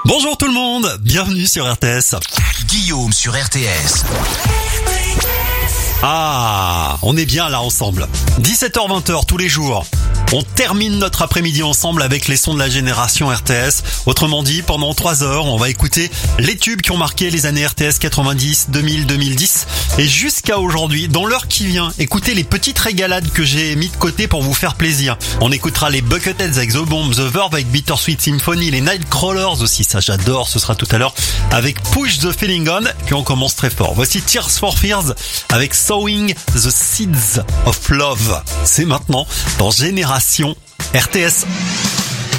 Bonjour tout le monde, bienvenue sur RTS. Guillaume sur RTS. Ah, on est bien là ensemble. 17h-20h tous les jours. On termine notre après-midi ensemble avec les sons de la génération RTS. Autrement dit, pendant 3 heures, on va écouter les tubes qui ont marqué les années RTS 90, 2000, 2010. Et jusqu'à aujourd'hui, dans l'heure qui vient, écoutez les petites régalades que j'ai mis de côté pour vous faire plaisir. On écoutera les Bucketheads avec The Bomb, The Verve avec Bittersweet Symphony, les Nightcrawlers aussi, ça j'adore, ce sera tout à l'heure avec Push the Feeling On. Puis on commence très fort. Voici Tears for Fears avec Sowing the Seeds of Love. C'est maintenant dans Génération RTS.